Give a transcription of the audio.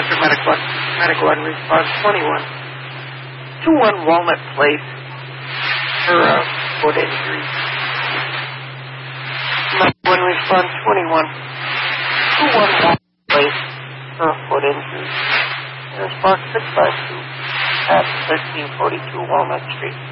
Disaster Medical and Response 21. 21 Walnut Place for foot injury. Medical and Response 21. 21 Walnut Place for foot injury. Response 652 at 1342 Walnut Street.